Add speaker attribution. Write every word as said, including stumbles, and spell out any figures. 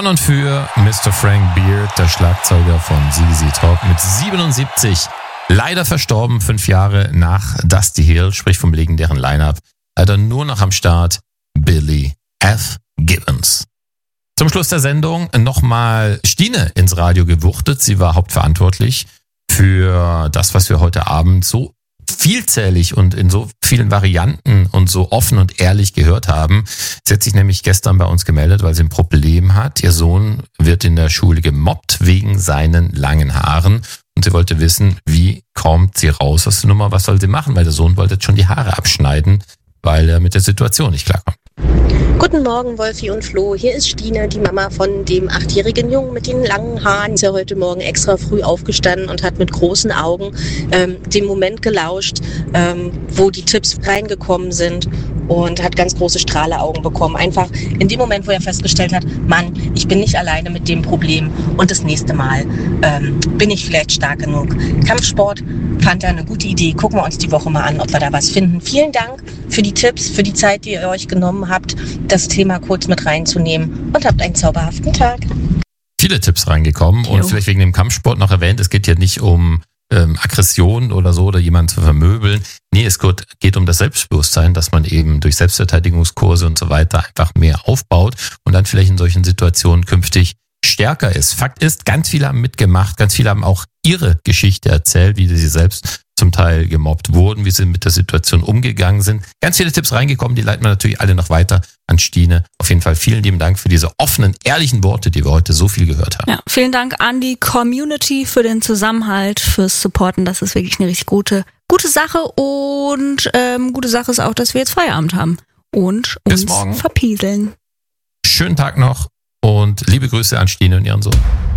Speaker 1: Von und für Mister Frank Beard, der Schlagzeuger von Z Z Top, mit siebenundsiebzig leider verstorben, fünf Jahre nach Dusty Hill, sprich vom legendären Line-Up. Leider nur noch am Start Billy F. Gibbons. Zum Schluss der Sendung nochmal Stine ins Radio gewuchtet. Sie war hauptverantwortlich für das, was wir heute Abend so vielzählig und in so vielen Varianten und so offen und ehrlich gehört haben. Sie hat sich nämlich gestern bei uns gemeldet, weil sie ein Problem hat. Ihr Sohn wird in der Schule gemobbt wegen seinen langen Haaren. Und sie wollte wissen, wie kommt sie raus aus der Nummer, was soll sie machen? Weil der Sohn wollte jetzt schon die Haare abschneiden, weil er mit der Situation nicht klarkommt.
Speaker 2: Guten Morgen, Wolfi und Flo. Hier ist Stine, die Mama von dem achtjährigen Jungen mit den langen Haaren. Sie ist ja heute Morgen extra früh aufgestanden und hat mit großen Augen ähm, den Moment gelauscht, ähm, wo die Tipps reingekommen sind, und hat ganz große Strahleaugen bekommen. Einfach in dem Moment, wo er festgestellt hat, Mann, ich bin nicht alleine mit dem Problem, und das nächste Mal ähm, bin ich vielleicht stark genug. Kampfsport fand er eine gute Idee. Gucken wir uns die Woche mal an, ob wir da was finden. Vielen Dank für die Tipps, für die Zeit, die ihr euch genommen habt, das Thema kurz mit reinzunehmen, und habt einen zauberhaften Tag.
Speaker 1: Viele Tipps reingekommen und jo. Vielleicht wegen dem Kampfsport noch erwähnt, es geht ja nicht um ähm, Aggression oder so oder jemanden zu vermöbeln. Nee, es geht um das Selbstbewusstsein, dass man eben durch Selbstverteidigungskurse und so weiter einfach mehr aufbaut und dann vielleicht in solchen Situationen künftig stärker ist. Fakt ist, ganz viele haben mitgemacht, ganz viele haben auch ihre Geschichte erzählt, wie sie selbst zum Teil gemobbt wurden, wie sie mit der Situation umgegangen sind. Ganz viele Tipps reingekommen, die leiten wir natürlich alle noch weiter an Stine. Auf jeden Fall vielen lieben Dank für diese offenen, ehrlichen Worte, die wir heute so viel gehört haben.
Speaker 3: Ja, vielen Dank an die Community für den Zusammenhalt, fürs Supporten. Das ist wirklich eine richtig gute, gute Sache, und ähm, gute Sache ist auch, dass wir jetzt Feierabend haben und uns
Speaker 1: Bis morgen.
Speaker 3: verpieseln.
Speaker 1: Schönen Tag noch und liebe Grüße an Stine und ihren Sohn.